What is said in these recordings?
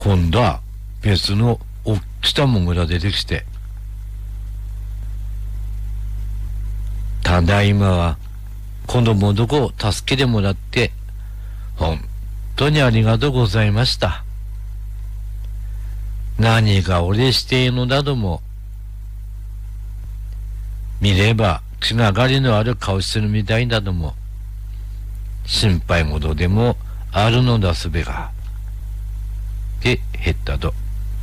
今度は別の大きなモグラ出てきて、ただいまは子供どこを助けてもらって本当にありがとうございました。何がお礼しているのだとも、見ればつながりのある顔してるみたいだとも、心配事でもあるのだすべがで減ったと。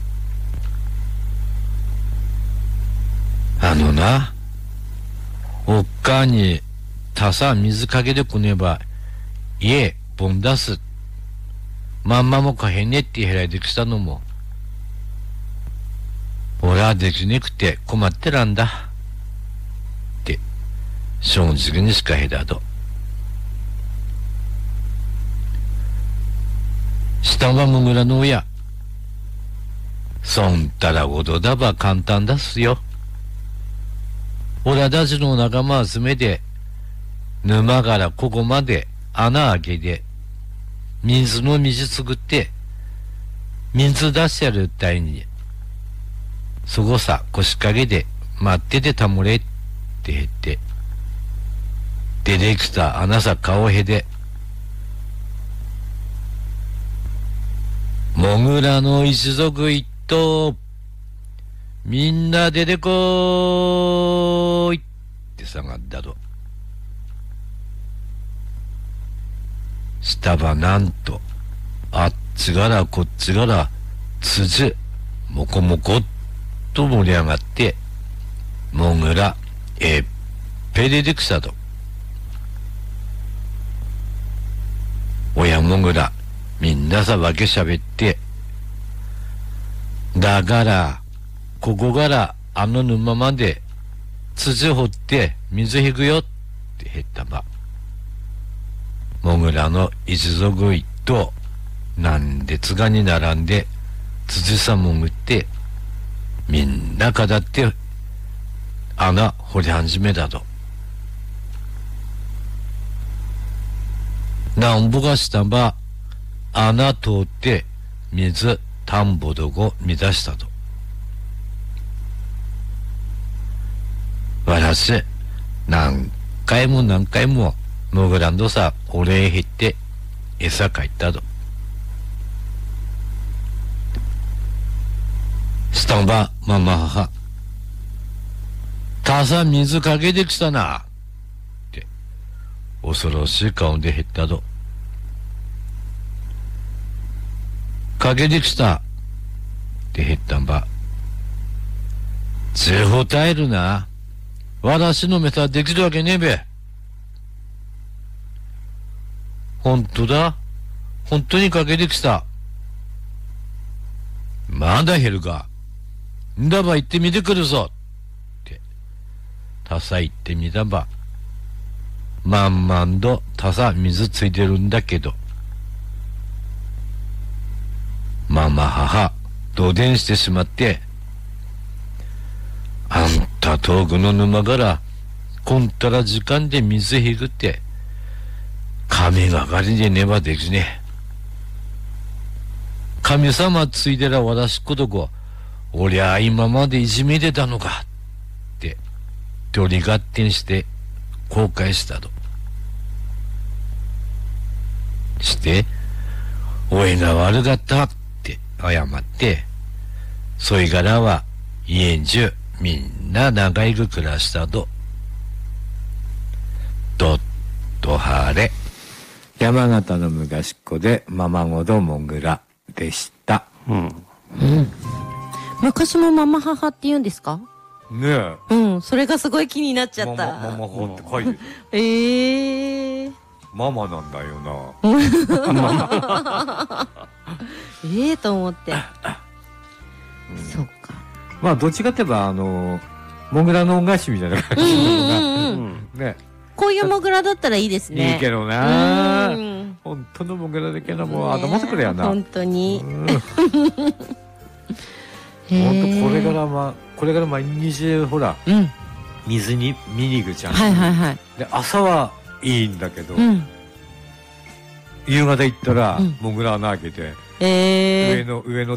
な、おっかにたさ水かけてくねば家ぼん出す、まんまもかへんねって減らいてきたのも、俺はできねくて困ってらんだって正直にしかへだと。下はもぐらの親、そんたらことだば簡単だっすよ。俺たちの仲間集めて沼からここまで穴開けて水の道作って水出してやるったいに、そこさ腰掛けて待っててたもれって言って出てきた穴さ顔へで、モグラの一族一頭みんな出てこーいって下がったと。下はなんとあっちからこっちから辻もこもこっと盛り上がってモグラえっぺ出てきたと。親モグラみんなさわけしゃべって、だからここからあの沼まで辻掘って水引くよって減ったば、モグラの一族一頭なんでつがに並んで辻さ潜ってみんなかだって穴掘り始めたと。なんぼがしたば穴通って水田んぼどこ満たしたと。私何回も何回もモグランドさお礼言って餌かいったと。したんばママ母、たさ水かけてきたなって恐ろしい顔で減ったと。かけてきたって減ったんば、ぜほたえるな、私の目さできるわけねえべ。本当だ、本当にかけてきた。まだ減るか、んだば行ってみてくるぞってたさ行ってみたば、まんまんとたさ水ついてるんだけど、ママ母どでんしてしまって、あんた遠くの沼からこんたら時間で水引くって神がかりでねばできねえ。神様ついでら私ことこ、おりゃ今までいじめてたのかって鳥合点して後悔したとしておいが悪かったって謝って、そいからは家中みんな仲良く暮らしたと。どっと晴れ。山形の昔っ子でママごどモグラでした。 うん。昔もママ母って言うんですか？ ねえ。 うん、それがすごい気になっちゃった。 ママ母って書いてる。ママなんだよな。 と思って。そっか。 まあどっちかって言えばモグラの恩返しみたいな感じのね。 こういうモグラだったらいいですね。 いいけどな。本当のモグラだけどもう頭てくれやな。 本当に。 本当これから毎日ほら水に見に行くじゃん。 はいはいはい。 で朝はいいんだけど、夕方行ったらモグラ穴開けてえ上の